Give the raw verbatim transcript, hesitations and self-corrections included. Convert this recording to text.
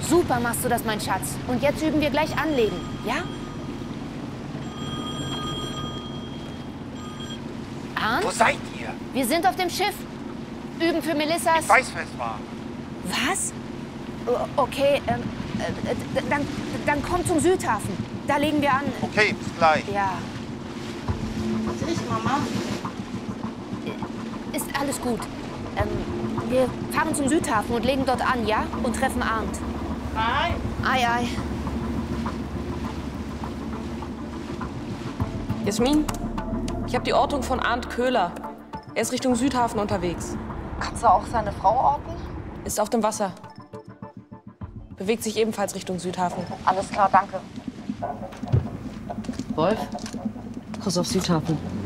Super machst du das, mein Schatz. Und jetzt üben wir gleich anlegen, ja? Arndt? Wo seid ihr? Wir sind auf dem Schiff. Üben für Melissas... Ich weiß, wer es war. Was? O- Okay, ähm, äh, dann, dann komm zum Südhafen. Da legen wir an. Okay, bis gleich. Ja. Was ist, Mama? Ist alles gut. Ähm, wir fahren zum Südhafen und legen dort an, ja? Und treffen Arndt. Hi. Ei, ei. Jasmin, ich habe die Ortung von Arndt Köhler. Er ist Richtung Südhafen unterwegs. Kannst du auch seine Frau orten? Ist auf dem Wasser. Bewegt sich ebenfalls Richtung Südhafen. Alles klar, danke. Wolf, Kurs auf Südhafen.